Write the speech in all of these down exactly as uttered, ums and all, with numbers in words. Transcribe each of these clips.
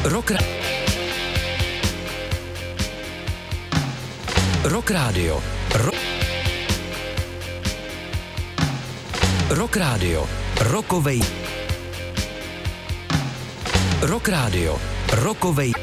Rock, Rock Radio. Rock, Rock Radio. Rockovej. Rock Radio. Rockovej.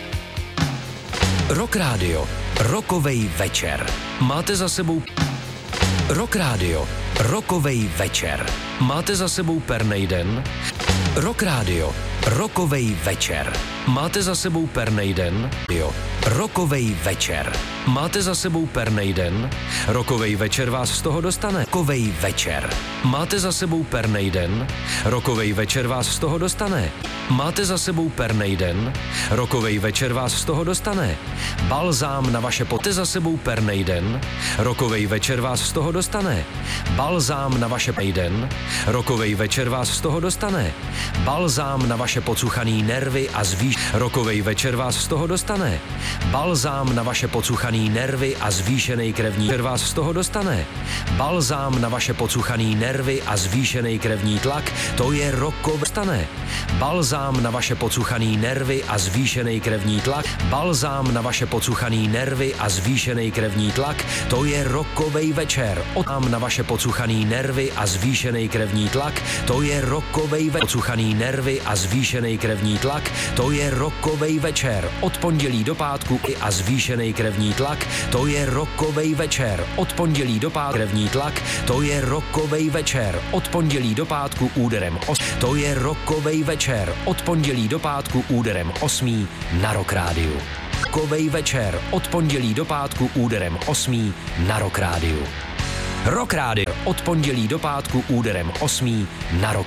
Rock Radio. Rockovej večer. Máte za sebou Rock Radio. Rockovej večer. Máte za sebou pernej den? Rock Radio. Rockovej večer. Máte za sebou pernej den? Jo. Rockovej večer. Máte za sebou pernej den? Rockovej večer vás z toho dostane. Rockovej večer. Máte za sebou pernej den? Rockovej večer vás z toho dostane. Máte za sebou pernej den? Rockovej večer vás z toho dostane. Balzám na vaše poty za sebou pernej den? Rockovej večer vás z toho dostane. Balzám na vaše pejden? Rockovej večer vás z toho dostane. Balzám na vaše pocuchaný nervy a zvýš... Rockovej večer vás z toho dostane. Balzám na vaše pocuchaný nervy a zvýšený krevní tlak vás z toho dostane. Balzám na vaše pocuchaný nervy a zvýšený krevní tlak, to je rockové stane. Balzám na vaše pocuchaný nervy a zvýšený krevní tlak. Balzám na vaše pocuchaný nervy a zvýšený krevní tlak, to je rockovej večer. Balzám na vaše pocuchaný nervy a zvýšený krevní tlak, to je rockovej večer. Pocuchaný nervy a zvýšený krevní tlak, to je rockovej večer. Od pondělí do pátku a zvýšený krevní tlak, to je rockovej večer. Od pondělí do pátku krevní tlak, to je rockovej večer. Od pondělí do pátku úderem os, to je rockovej večer. Od pondělí do pátku úderem osmí na Rock Rádiu. Rockovej večer. Od pondělí do pátku úderem osmí na Rock Rádiu. Rock Rádio. Od pondělí do pátku úderem osmí na Rock